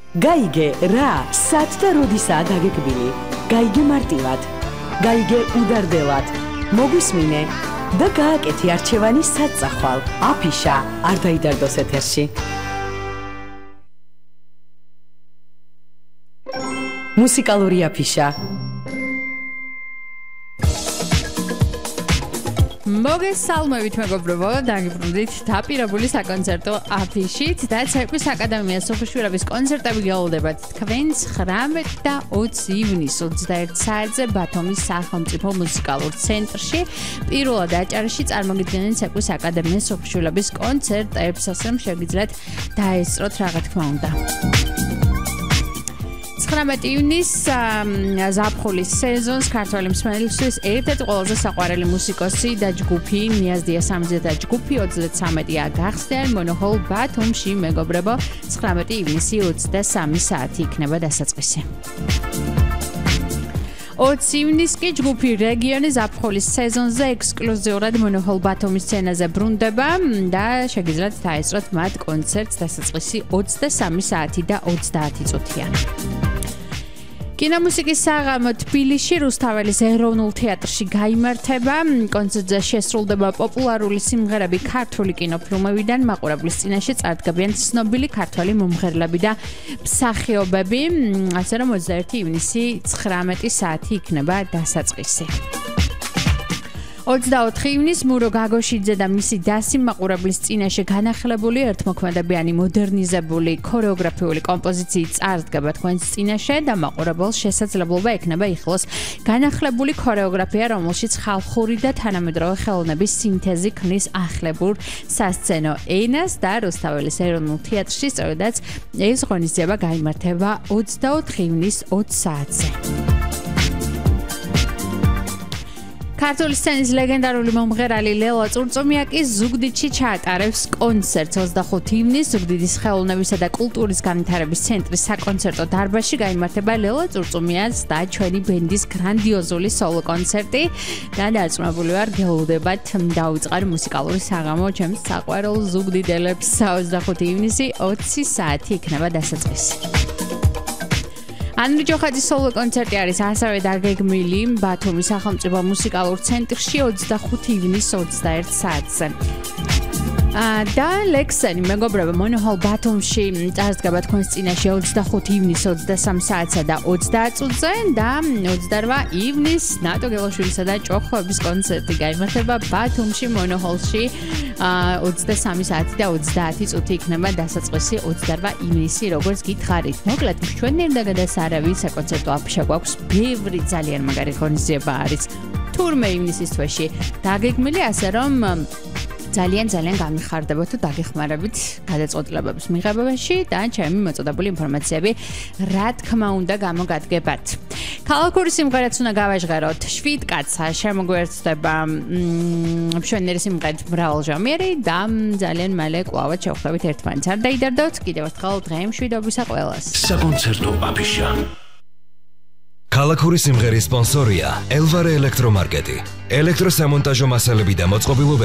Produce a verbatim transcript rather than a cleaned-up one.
გაიგე რა, სად და როდისაა დაგეკვილი. გაიგე მარტივად. გაიგე უდარდელად. მოგვისმინე და გააკეთე არჩევანი საწახვალ. აფიშა არ დაიდარდოს ეთერში. მუსიკალური აფიშა. მოგესალმებით მეგობრებო, დაგიბრუნდით დაპირებული საკონცერტო აფიშით და ცერკვის აკადემიას სოფლშვილების კონცერტები გეოლდებათ თქვენ ცხრამეტ და ოცი ივნისს ოცდაერთ საათზე ბათუმის სახელმწიფო მუსიკალურ ცენტრში. პირველად აჭარაში წარმოგიდგენენ ცერკვის აკადემიას სოფლშვილების კონცერტებს, ასე რომ შეგიძლიათ დაესწროთ რა თქმა უნდა. ცხრამეტ ივნისს ზაფხულის სეზონს ქართველი მსმენელისთვის ერთ-ერთი ყველაზე საყვარელი მუსიკოსი და ჯგუფი ნიაზდია სამიძე და ჯგუფი ოცდათრამეტია გახსნიან მონოჰოლ ბათუმში მეგობრებო. ცხრამეტი ივნისი ოცდასამი საათი იქნება დასაწყისი. ოცი ივნისს კი ჯგუფი რეგიონი ზაფხულის სეზონზე ექსკლუზიურად მონოჰოლ ბათუმის სცენაზე ბრუნდება და შეგიძლიათ დაესწროთ მათ კონცერტს დასაწყისი ოცდასამი საათი და ოცდაათი წუთია. კინომუსიკის საღამო თბილისში რუსთაველის ეროვნულ თეატრში გაიმართება. კონცერტზე შესრულდება პოპულარული სიმღერები ქართული კინოფილმებიდან, მაყურებლის წინაშე წარდგებიან ცნობილი ქართველი მომღერლები და მსახიობები. ასე რომ ოცდაერთი ივნისი ცხრამეტი საათი იქნება დასაწყისი. ოცდაოთხი ივნისს მურო გაგოშიძე და მისი დასი მაყურებლის წინაშე განახლებული ერთმოქმედებიანი მოდერნიზებული ქორეოგრაფიული კომპოზიციით წარდგება თქვენს წინაშე და მაყურებელს შესაძლებლობა ექნება იხილოს განახლებული ქორეოგრაფია, რომელშიც ხალხური და თანამედროვე ხელოვნების სინთეზი ქმნის ახლებურ სასცენო ენას და რუსთაველის ეროვნულ თეატრში სწორედაც ეს ღონისძიება გაიმართება ოცდაოთხი ივნისს ოცი საათზე. ქართული სცენის ლეგენდარული მომღერალი ლელა წურწუმია კი ზუგდიდში ჩაატარებს კონცერტს. ოცდახუთი ივნისს ზუგდიდის ხელოვნებისა და კულტურის განვითარების ცენტრის საკონცერტო დარბაზში გაიმართება ლელა წურწუმიას და ჩვენი ბენდის გრანდიოზული სოლო კონცერტი და დარწმუნებული ვარ გეულდებათ დაუწყარ მუსიკალური საღამო ჩემს საყვარელ ზუგდიდელებს. ოცდახუთი ივნისი ოცი საათი იქნება დასაწყისი. ანრი ჯოხაძის სოლო კონცერტი არის ასევე დაგეგმილი ბათუმის სახელმწიფო მუსიკალურ ცენტრში ოცდახუთი ივნისს ოცდაერთ საათზე. და ლექსენი მეგობრებო მონოჰოლ ბათუმში წარსდგება თქვენს წინაშე ოცდახუთი ივნისს ოცდასამი საათსა და ოცდაათ წუთზე და ოცდარვა ივნისს ნატო გელაშვილისა და ჭოხოების კონცერტი გაიმართება ბათუმში მონოჰოლში. ოცდასამი საათი და ოცდაათი წუთი იქნება დასაწყისი ოცდარვა ივნისი როგორც გითხარით. მოკლედ ჩვენნერ და გადასარავი საკონცერტო აფიშა გვაქვს ბევრი ძალიან მაგარი ღონისძიება არის თურმე ივნისის თვეში დაგეგმილი, ასე რომ ძალიან ძალიან გამიხარდებათ თუ დაგეხმარებით გადაწყვეტილებების მიღებაში და ჩემი მოწოდებული ინფორმაციები რა თქმა უნდა გამოგადგებათ. ქალაქური სიმღერაც უნდა გავაჟღეროთ. შვიდ კაცსა შემოგვერცხდება მშვენიერი სიმღერით მრავალჟამიერი და ძალიან მალე კვლავად შევხვდებით ერთმანეთს. არ დაიდარდოთ, კიდევ ერთხელ დღე მშვიდობისა ყველას. საკონცერტო აფიშა. ქალაქური სიმღერის სპონსორია ელვარე ელექტრომარკეტი. ელექტროსამონტაჟო მასალები და მოწყობილობები